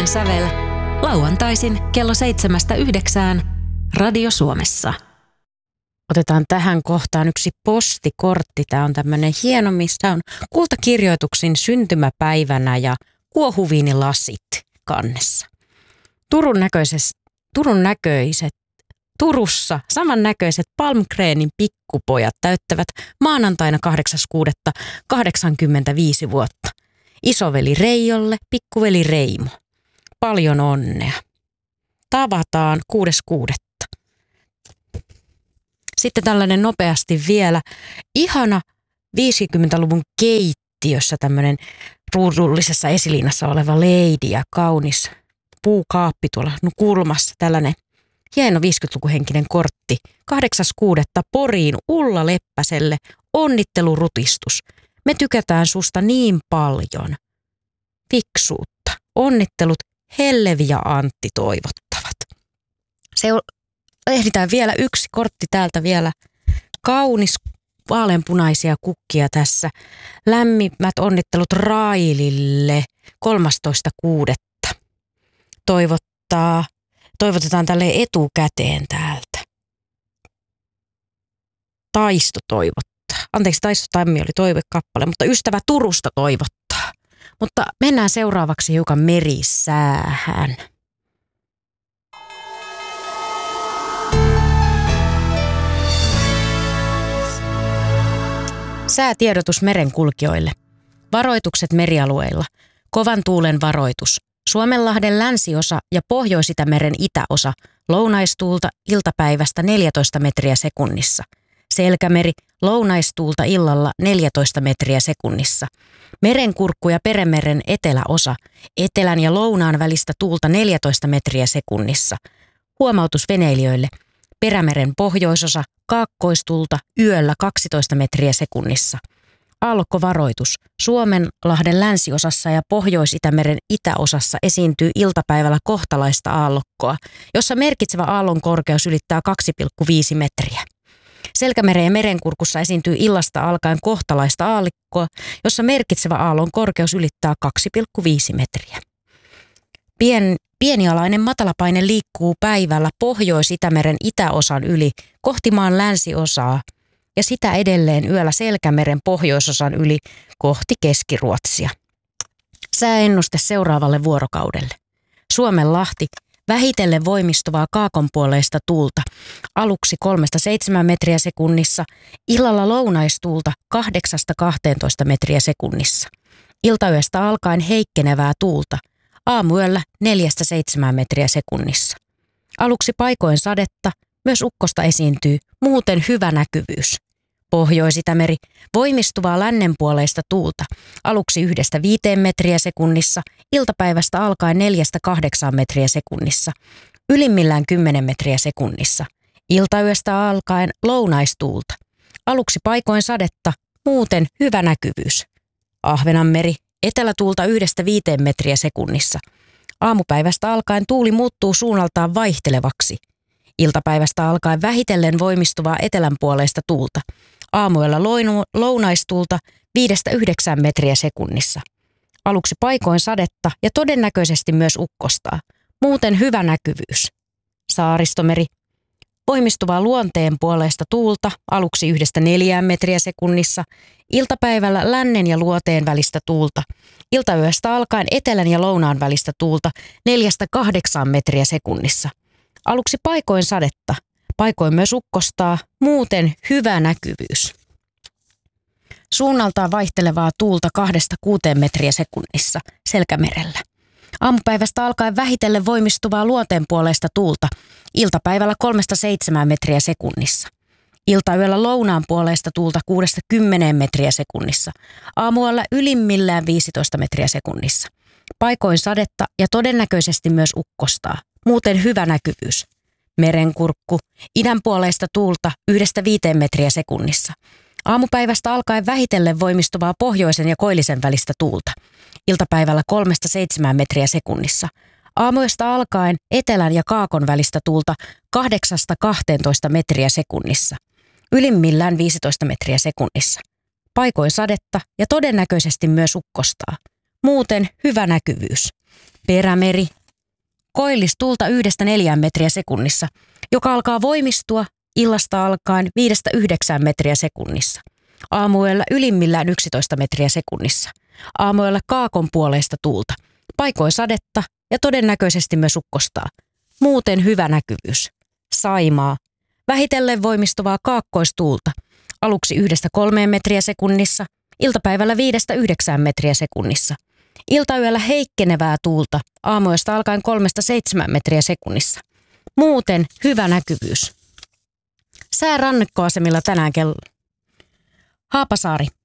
Suomen sävel. Lauantaisin kello 7-9 Radio Suomessa. Otetaan tähän kohtaan yksi postikortti. Tämä on tämmöinen hieno, missä on kultakirjoituksin syntymäpäivänä ja kuohuviinilasit kannessa. Turussa samannäköiset Palmgrenin pikkupojat täyttävät maanantaina 8.6. 85 vuotta. Isoveli Reijolle, pikkuveli Reimo. Paljon onnea. Tavataan 6.6. Sitten tällainen nopeasti vielä. Ihana 50-luvun keittiössä tämmöinen ruudullisessa esiliinassa oleva leidi ja kaunis puukaappi tuolla kulmassa. Tällainen hieno 50-lukuhenkinen kortti. 8.6. Poriin Ulla Leppäselle onnittelurutistus. Me tykätään susta niin paljon. Fiksuutta. Onnittelut Hellevi ja Antti toivottavat. Ehditään vielä yksi kortti täältä vielä. Kaunis vaaleanpunaisia kukkia tässä. Lämmimät onnittelut Railille 13.6. Toivotetaan tälle etukäteen täältä. Taisto toivottaa. Anteeksi, Taisto Tammi oli toivekappale, mutta ystävä Turusta toivottaa. Mutta mennään seuraavaksi hiukan merisäähän. Säätiedotus merenkulkijoille. Varoitukset merialueilla. Kovan tuulen varoitus. Suomenlahden länsiosa ja Pohjois-Itämeren itäosa. Lounaistuulta iltapäivästä 14 metriä sekunnissa. Selkämeri, lounaistuulta illalla 14 metriä sekunnissa. Merenkurkku ja Perämeren eteläosa, etelän ja lounaan välistä tuulta 14 metriä sekunnissa. Huomautus veneilijöille. Perämeren pohjoisosa, kaakkoistuulta yöllä 12 metriä sekunnissa. Aallokkovaroitus. Suomenlahden länsiosassa ja Pohjois-Itämeren itäosassa esiintyy iltapäivällä kohtalaista aallokkoa, jossa merkitsevä aallon korkeus ylittää 2,5 metriä. Selkämeren ja merenkurkussa esiintyy illasta alkaen kohtalaista aallikkoa, jossa merkitsevä aallon korkeus ylittää 2,5 metriä. Pienialainen matalapaine liikkuu päivällä Pohjois-Itämeren itäosan yli kohti maan länsiosaa ja sitä edelleen yöllä Selkämeren pohjoisosan yli kohti Keski-Ruotsia. Sääennuste seuraavalle vuorokaudelle. Suomenlahti. Vähitellen voimistuvaa kaakonpuoleista tuulta, aluksi 3-7 metriä sekunnissa, illalla lounaistuulta 8-12 metriä sekunnissa. Iltayöstä alkaen heikkenevää tuulta, aamuyöllä 4-7 metriä sekunnissa. Aluksi paikoin sadetta, myös ukkosta esiintyy, muuten hyvä näkyvyys. Pohjois-Itämeri, voimistuvaa lännenpuoleista tuulta, aluksi 1-5 metriä sekunnissa, iltapäivästä alkaen 4-8 metriä sekunnissa, ylimmillään 10 metriä sekunnissa. Iltayöstä alkaen lounaistuulta, aluksi paikoin sadetta, muuten hyvä näkyvyys. Ahvenanmeri, etelätuulta 1-5 metriä sekunnissa. Aamupäivästä alkaen tuuli muuttuu suunnaltaan vaihtelevaksi. Iltapäivästä alkaen vähitellen voimistuvaa etelänpuoleista tuulta. Aamuyöllä lounaistuulta 5-9 metriä sekunnissa. Aluksi paikoin sadetta ja todennäköisesti myös ukkostaa. Muuten hyvä näkyvyys. Saaristomeri. Voimistuvaa luonteen puoleista tuulta aluksi 1-4 metriä sekunnissa. Iltapäivällä lännen ja luoteen välistä tuulta. Iltayöstä alkaen etelän ja lounaan välistä tuulta 4-8 metriä sekunnissa. Aluksi paikoin sadetta, paikoin myös ukkostaa, muuten hyvä näkyvyys. Suunnaltaan vaihtelevaa tuulta 2-6 metriä sekunnissa Selkämerellä. Aamupäivästä alkaen vähitellen voimistuvaa luonteenpuoleista tuulta, iltapäivällä 3-7 metriä sekunnissa. Iltayöllä lounaan puoleista tuulta 6-10 metriä sekunnissa. Aamualla ylimmillään 15 metriä sekunnissa. Paikoin sadetta ja todennäköisesti myös ukkostaa. Muuten hyvä näkyvyys. Merenkurkku, idän puoleista tuulta 1-5 metriä sekunnissa. Aamupäivästä alkaen vähitellen voimistuvaa pohjoisen ja koillisen välistä tuulta. Iltapäivällä 3-7 metriä sekunnissa. Aamuyöstä alkaen etelän ja kaakon välistä tuulta 8-12 metriä sekunnissa. Ylimmillään 15 metriä sekunnissa. Paikoin sadetta ja todennäköisesti myös ukkostaa. Muuten hyvä näkyvyys. Perämeri. Koillistuulta 1-4 metriä sekunnissa, joka alkaa voimistua illasta alkaen 5-9 metriä sekunnissa. Aamuyöllä ylimmillään 11 metriä sekunnissa. Aamuyöllä kaakon puoleista tuulta. Paikoin sadetta ja todennäköisesti myös ukkostaa. Muuten hyvä näkyvyys. Saimaa. Vähitellen voimistuvaa kaakkoistuulta. Aluksi 1-3 metriä sekunnissa. Iltapäivällä 5-9 metriä sekunnissa. Iltayöllä heikkenevää tuulta. Aamuyöstä alkaen 3-7 metriä sekunnissa. Muuten hyvä näkyvyys. Sää rannikkoasemilla tänään kello. Haapasaari.